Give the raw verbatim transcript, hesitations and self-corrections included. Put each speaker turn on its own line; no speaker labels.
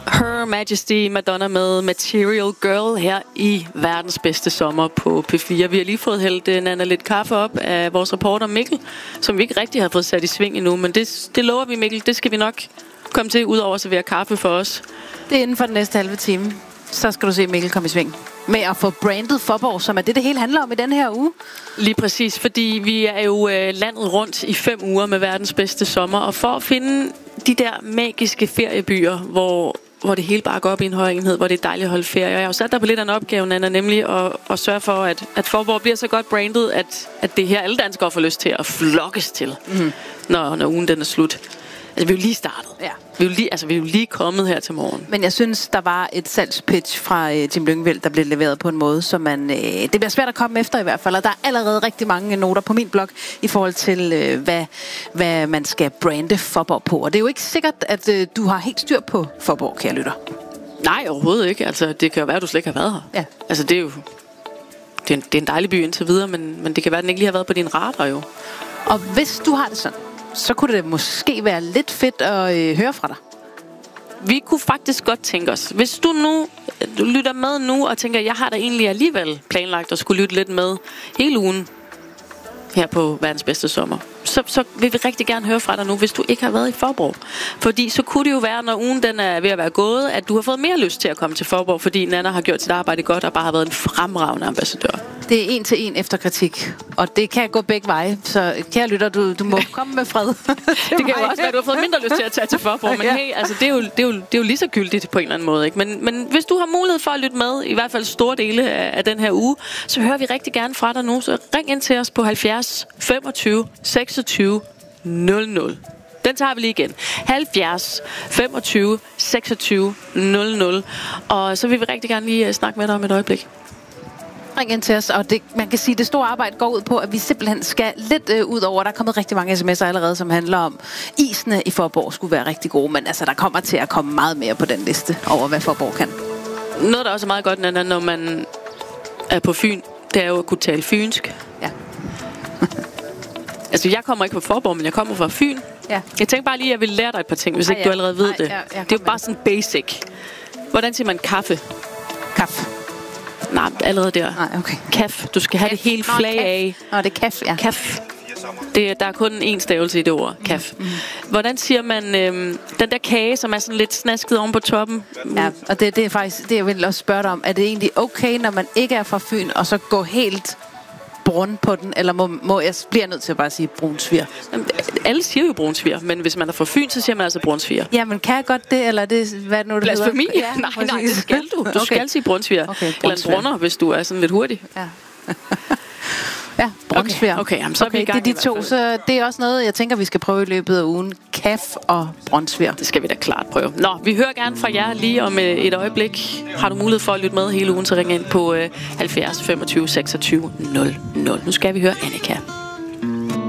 Her Majesty Madonna med Material Girl her i verdens bedste sommer på P fire. Vi har lige fået hældt Nana lidt kaffe op af vores reporter Mikkel, som vi ikke rigtig har fået sat i sving endnu, men det, det lover vi, Mikkel, det skal vi nok komme til, ud over at servere kaffe for os.
Det er inden for den næste halve time. Så skal du se Mikkel komme i sving med at få brandet Faaborg, som er det, det hele handler om i den her uge.
Lige præcis, fordi vi er jo øh, landet rundt i fem uger med verdens bedste sommer, og for at finde de der magiske feriebyer, hvor hvor det hele bare går op i en høj enhed, hvor det er dejligt at holde ferie. Og jeg har jo sat dig på lidt af en opgave, Nana, nemlig at, at sørge for, at, at Faaborg bliver så godt brandet, at, at det her alle danskere får lyst til at flokkes til, mm. når, når ugen den er slut. Altså, vi er jo lige startet. Ja. Vi er jo lige, altså, vi er jo lige kommet her til morgen.
Men jeg synes, der var et salgspitch fra øh, Jim Lyngvild, der blev leveret på en måde, så man, øh, det bliver svært at komme efter i hvert fald. Og der er allerede rigtig mange noter på min blog i forhold til, øh, hvad, hvad man skal brande Faaborg på. Og det er jo ikke sikkert, at øh, du har helt styr på Faaborg, kære lytter.
Nej, overhovedet ikke. Altså, det kan jo være, at du slet ikke har været her. Ja. Altså, det er jo det er en, det er en dejlig by indtil videre, men, men det kan være, at den ikke lige har været på din radar jo.
Og hvis du har det sådan, så kunne det måske være lidt fedt at øh, høre fra dig.
Vi kunne faktisk godt tænke os, hvis du nu du lytter med nu og tænker, jeg har da egentlig alligevel planlagt at skulle lytte lidt med hele ugen her på verdens bedste sommer, så, så vil vi rigtig gerne høre fra dig nu, hvis du ikke har været i Faaborg. Fordi så kunne det jo være, når ugen den er ved at være gået, at du har fået mere lyst til at komme til Faaborg, fordi Nana har gjort sit arbejde godt og bare har været en fremragende ambassadør.
Det er en til en efter kritik, og det kan gå begge veje. Så kære lytter, du, du må komme med fred. det,
det kan jo også være, at du har fået mindre lyst til at tage til Faaborg, men hey, altså, det, er jo, det, er jo, det er jo lige så gyldigt på en eller anden måde. Ikke? Men, men hvis du har mulighed for at lytte med, i hvert fald store dele af, af den her uge, så hører vi rigtig gerne fra dig nu. Så ring ind til os på halvfjerds femogtyve seksogtyve nul nul. Den tager vi lige igen. halvfjerds femogtyve seksogtyve nul nul. Og så vil vi rigtig gerne lige snakke med dig om et øjeblik.
Ring ind til os, og det, man kan sige, at det store arbejde går ud på, at vi simpelthen skal lidt øh, ud over. Der er kommet rigtig mange sms'er allerede, som handler om, isene i Faaborg skulle være rigtig gode, men altså, der kommer til at komme meget mere på den liste over, hvad Faaborg kan.
Noget, der også er meget godt, Nana, når man er på Fyn, det er jo at kunne tale fynsk.
Ja.
Altså, jeg kommer ikke fra Faaborg, men jeg kommer fra Fyn. Ja. Jeg tænker bare lige, at jeg vil lære dig et par ting, hvis Ej, ikke ja. du allerede ved Ej, det. Ja, det er jo bare sådan basic. Hvordan siger man kaffe?
Kaffe.
Nej, allerede der.
Nej, okay.
Kaf. Du skal have kaf. Det hele flag Nå, af.
Nå, det er kaf, ja.
Kaf. Det, der er kun én stavelse i det ord. Kaf. Mm. Hvordan siger man øhm, den der kage, som er sådan lidt snasket oven på toppen?
Ja, og det, det er faktisk det, jeg vil også spørge dig om. Er det egentlig okay, når man ikke er fra Fyn, og så gå helt brun på den, eller må, må jeg bliver nødt til at bare sige brunsviger?
Alle siger jo brunsviger, men hvis man er fra Fyn, så siger man altså brunsviger.
Ja, men kan jeg godt det, eller det, hvad nu det hedder?
Blasfemi? Ja, nej, nej, det skal du. Du okay. skal sige brunsviger. Okay, eller en brunner, hvis du er sådan lidt hurtig.
Ja. Ja, brunsviger.
Okay, okay, jamen, så
okay,
er vi i gang.
Det er de to, så det er også noget, jeg tænker, vi skal prøve i løbet af ugen. Kaf og brunsviger.
Det skal vi da klart prøve. Nå, vi hører gerne fra jer lige om et øjeblik. Har du mulighed for at lytte med hele ugen, så ring ind på halvfjerds femogtyve seksogtyve nul nul. Nu skal vi høre Annika.